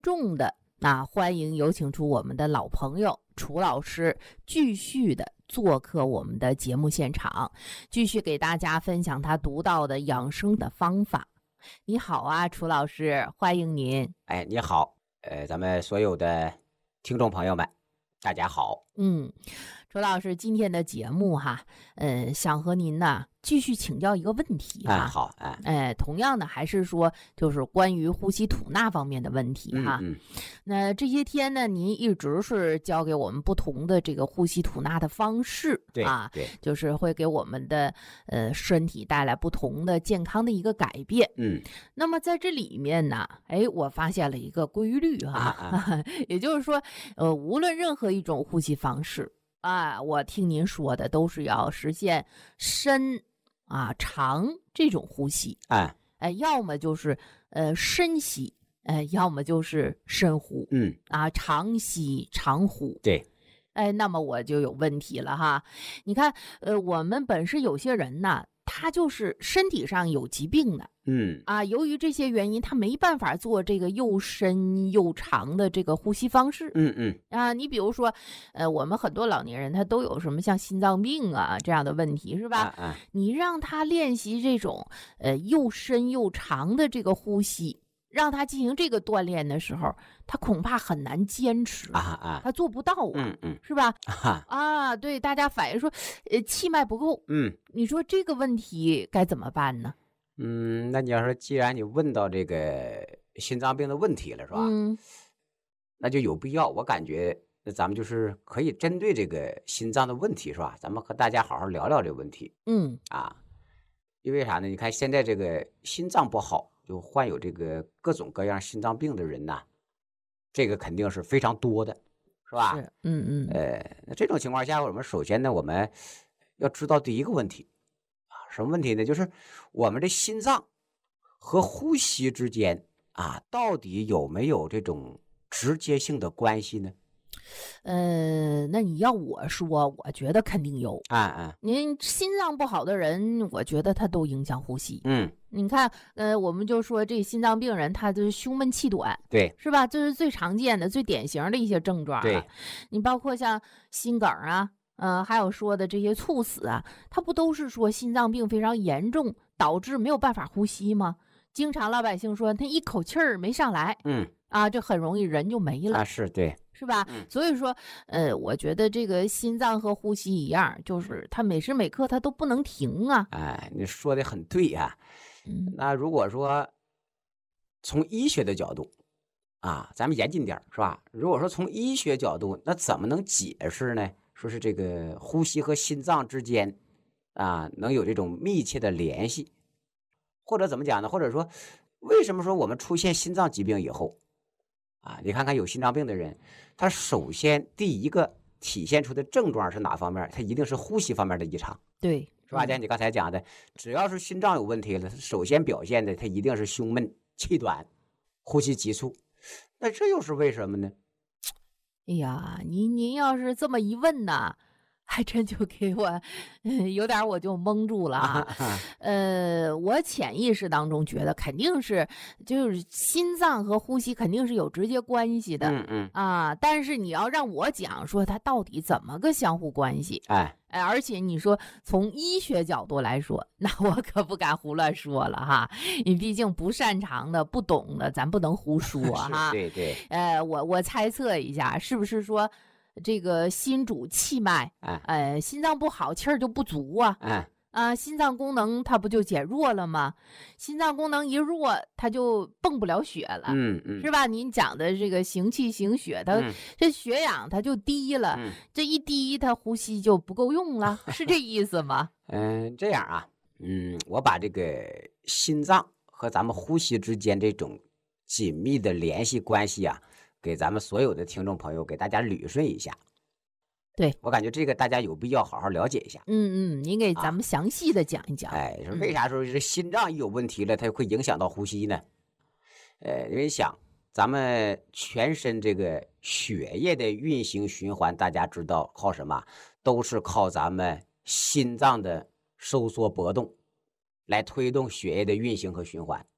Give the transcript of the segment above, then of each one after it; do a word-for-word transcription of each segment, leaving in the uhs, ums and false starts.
重的那欢迎有请出我们的老朋友楚老师，继续的做客我们的节目现场，继续给大家分享他独到的养生的方法。你好啊，楚老师，欢迎您。 哎，你好，呃，咱们所有的听众朋友们，大家好。 嗯，楚老师，今天的节目哈，呃，想和您呢继续请教一个问题哈。 哎，好，哎， 哎，同样的还是说就是关于呼吸吐纳方面的问题哈。 嗯嗯、 那这些天呢，您一直是教给我们不同的这个呼吸吐纳的方式， 对啊， 对， 就是会给我们的呃身体带来不同的健康的一个改变。 嗯， 那么在这里面呢，哎，我发现了一个规律哈， 啊啊、 也就是说，呃，无论任何一种呼吸方式啊，我听您说的都是要实现深啊长这种呼吸， 哎， 哎，要么就是呃深吸，哎，要么就是深呼， 嗯啊，长吸长呼， 对， 哎，那么我就有问题了哈。你看，呃，我们本是有些人呢，他就是身体上有疾病的， 嗯啊，由于这些原因，他没办法做这个又深又长的这个呼吸方式。 嗯嗯啊，你比如说，呃，我们很多老年人他都有什么像心脏病啊这样的问题，是吧？ 啊啊你让他练习这种呃又深又长的这个呼吸，让他进行这个锻炼的时候，他恐怕很难坚持啊啊， 他做不到啊， 嗯嗯是吧？ 啊啊，对，大家反映说，呃，气脉不够。 嗯你说这个问题该怎么办呢？ 嗯，那你要说，既然你问到这个心脏病的问题了，是吧？ 嗯， 那就有必要，我感觉那咱们就是可以针对这个心脏的问题，是吧？咱们和大家好好聊聊这个问题嗯啊。因为啥呢？你看现在这个心脏不好，就患有这个各种各样心脏病的人呐，这个肯定是非常多的，是吧？ 是，嗯嗯， 呃，那这种情况下，我们首先呢，我们要知道第一个问题啊，什么问题呢？就是我们的心脏和呼吸之间啊，到底有没有这种直接性的关系呢？ 呃，那你要我说，我觉得肯定有。 啊啊， 您心脏不好的人，我觉得他都影响呼吸。 嗯， 你看，呃，我们就说这心脏病人，他就是胸闷气短， 对是吧？这是最常见的、最典型的一些症状。 对， 你包括像心梗啊，呃，还有说的这些猝死啊，它不都是说心脏病非常严重，导致没有办法呼吸吗？经常老百姓说他一口气儿没上来， 嗯啊，这很容易人就没了。 啊，是对， 是吧？ 嗯所以说，呃，我觉得这个心脏和呼吸一样，就是它每时每刻它都不能停啊。 哎，你说的很对啊。 嗯那如果说从医学的角度啊，咱们严谨点儿是吧？如果说从医学角度，那怎么能解释呢？说是这个呼吸和心脏之间啊，能有这种密切的联系，或者怎么讲呢？或者说，为什么说我们出现心脏疾病以后啊，你看看有心脏病的人，他首先第一个体现出的症状是哪方面？他一定是呼吸方面的异常。 对， 是吧？ 嗯像你刚才讲的，只要是心脏有问题了，首先表现的它一定是胸闷、气短、呼吸急促。那这又是为什么呢？ 哎呀，您您要是这么一问呐，还真就给我，嗯有点我就蒙住了啊。呃，我潜意识当中觉得肯定是，就是心脏和呼吸肯定是有直接关系的。 嗯嗯， 啊，但是你要让我讲说它到底怎么个相互关系， 哎， 哎，而且你说从医学角度来说，那我可不敢胡乱说了哈，你毕竟不擅长的、不懂的，咱不能胡说哈。 是对对， 呃，我我猜测一下，是不是说这个心主气脉， 哎呃，心脏不好，气儿就不足啊？ 哎， 啊，心脏功能它不就减弱了吗？心脏功能一弱，它就泵不了血了。 嗯嗯， 是吧？您讲的这个行气行血，它、 嗯这血氧它就低了， 嗯这一低，它呼吸就不够用了，是这意思吗？ 嗯，这样啊，嗯，我把这个心脏和咱们呼吸之间这种紧密的联系关系啊，给咱们所有的听众朋友给大家捋顺一下。 对， 我感觉这个大家有必要好好了解一下。 嗯嗯，您给咱们详细的讲一讲。 哎，说为啥说这心脏一有问题了，它会影响到呼吸呢？呃，因为想咱们全身这个血液的运行循环，大家知道靠什么？都是靠咱们心脏的收缩搏动来推动血液的运行和循环。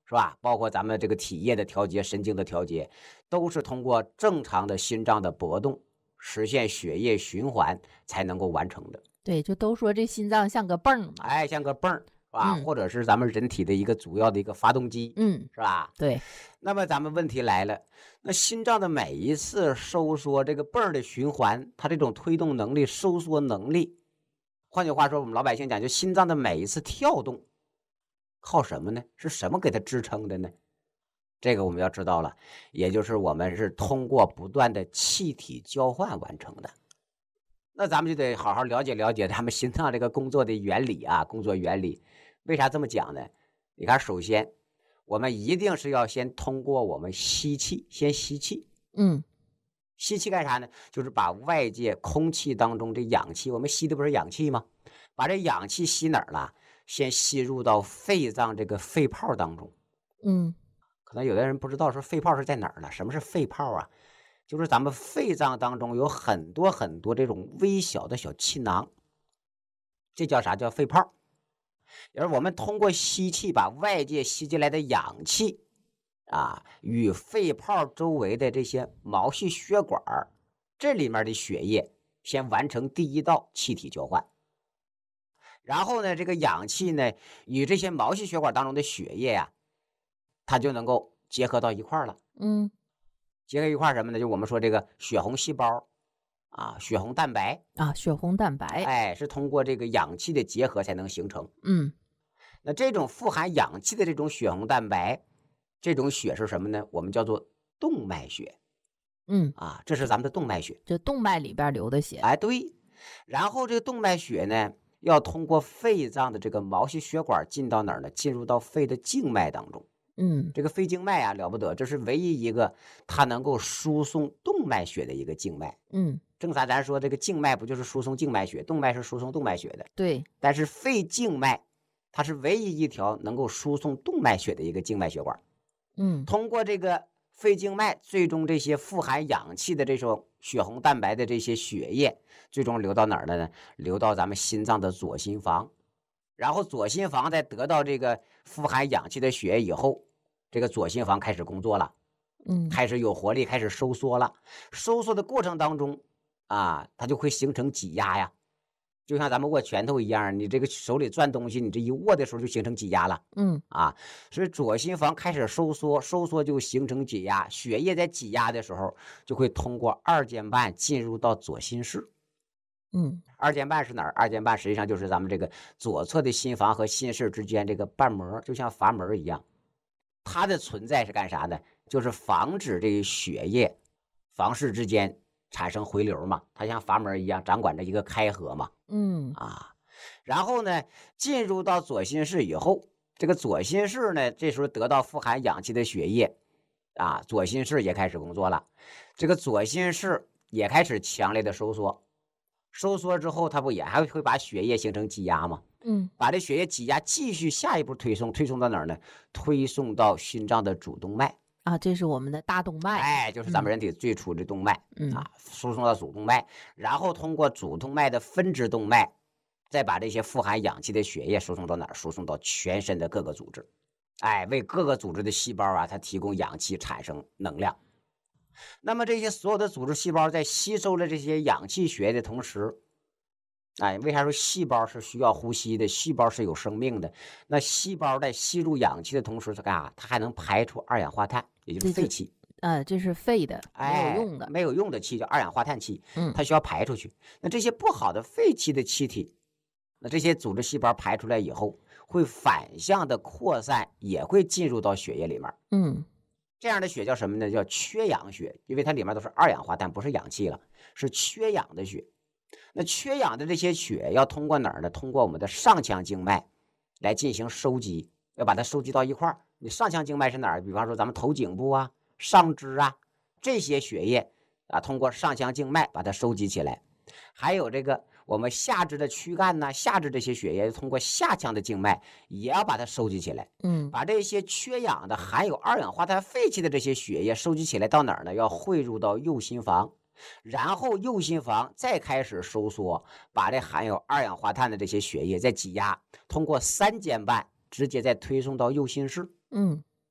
是吧？包括咱们这个体液的调节、神经的调节，都是通过正常的心脏的搏动，实现血液循环才能够完成的。 对，就都说这心脏像个泵嘛。 哎，像个泵儿，是吧？ 嗯或者是咱们人体的一个主要的一个发动机， 嗯， 是吧？ 对， 那么咱们问题来了，那心脏的每一次收缩，这个泵儿的循环，它这种推动能力、收缩能力，换句话说，我们老百姓讲，就心脏的每一次跳动，靠什么呢？是什么给它支撑的呢？这个我们要知道了，也就是我们是通过不断的气体交换完成的。那咱们就得好好了解了解咱们心脏这个工作的原理啊，工作原理。为啥这么讲呢？你看，首先我们一定是要先通过我们吸气，先吸气。 嗯吸气干啥呢？就是把外界空气当中的氧气，我们吸的不是氧气吗？把这氧气吸哪儿了？先吸入到肺脏这个肺泡当中。 嗯可能有的人不知道说肺泡是在哪儿呢？什么是肺泡啊？就是咱们肺脏当中有很多很多这种微小的小气囊，这叫啥？叫肺泡。而我们通过吸气把外界吸进来的氧气啊，与肺泡周围的这些毛细血管这里面的血液先完成第一道气体交换。然后呢，这个氧气呢与这些毛细血管当中的血液呀、啊，它就能够结合到一块了。 嗯结合一块什么呢？就我们说这个血红细胞啊，血红蛋白啊，血红蛋白。 哎，是通过这个氧气的结合才能形成。 嗯那这种富含氧气的这种血红蛋白，这种血是什么呢？我们叫做动脉血嗯啊，这是咱们的动脉血。 这动脉里边流的血。 哎，对。然后这个动脉血呢，要通过肺脏的这个毛细血管进到哪儿呢？进入到肺的静脉当中。 嗯这个肺静脉啊，了不得，这是唯一一个它能够输送动脉血的一个静脉。 嗯， 正常咱说这个静脉不就是输送静脉血，动脉是输送动脉血的。 对。 但是肺静脉它是唯一一条能够输送动脉血的一个静脉血管。 嗯通过这个肺静脉，最终这些富含氧气的这种血红蛋白的这些血液，最终流到哪儿了呢？流到咱们心脏的左心房。然后左心房在得到这个富含氧气的血液以后，这个左心房开始工作了， 嗯开始有活力，开始收缩了。收缩的过程当中啊，它就会形成挤压呀，就像咱们握拳头一样，你这个手里攥东西，你这一握的时候就形成挤压了。 嗯啊，所以左心房开始收缩，收缩就形成挤压，血液在挤压的时候就会通过二尖瓣进入到左心室。 嗯二尖瓣是哪儿？二尖瓣实际上就是咱们这个左侧的心房和心室之间这个瓣膜，就像阀门一样。它的存在是干啥呢？就是防止这个血液房室之间产生回流嘛，它像阀门一样掌管着一个开合嘛。 嗯啊，然后呢，进入到左心室以后，这个左心室呢，这时候得到富含氧气的血液啊，左心室也开始工作了。这个左心室也开始强烈的收缩，收缩之后，它不也还会把血液形成挤压吗？ 嗯把这血液挤压继续下一步推送，推送到哪儿呢？推送到心脏的主动脉。 啊，这是我们的大动脉。 哎，就是咱们人体最初的动脉。 嗯啊，输送到主动脉，然后通过主动脉的分支动脉，再把这些富含氧气的血液输送到哪儿？输送到全身的各个组织，哎，为各个组织的细胞啊，它提供氧气，产生能量。那么这些所有的组织细胞在吸收了这些氧气血液的同时，哎，为啥说细胞是需要呼吸的？细胞是有生命的。那细胞在吸入氧气的同时，它干啥？它还能排出二氧化碳，也就是废气。 呃，这是废的，没有用的。 哎、没有用的气叫二氧化碳气， 嗯它需要排出去。那这些不好的废气的气体，那这些组织细胞排出来以后，会反向的扩散，也会进入到血液里面。 嗯这样的血叫什么呢？叫缺氧血，因为它里面都是二氧化碳，不是氧气了，是缺氧的血。那缺氧的这些血要通过哪儿呢？通过我们的上腔静脉来进行收集，要把它收集到一块儿。你上腔静脉是哪儿？比方说咱们头颈部啊、上肢啊，这些血液啊，通过上腔静脉把它收集起来。还有这个我们下肢的躯干呐、下肢这些血液通过下腔的静脉也要把它收集起来。 嗯把这些缺氧的、含有二氧化碳废气的这些血液收集起来，到哪儿呢？要汇入到右心房。然后右心房再开始收缩，把这含有二氧化碳的这些血液再挤压，通过三尖瓣直接再推送到右心室。 嗯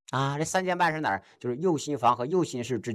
啊，这三尖瓣是哪儿？就是右心房和右心室之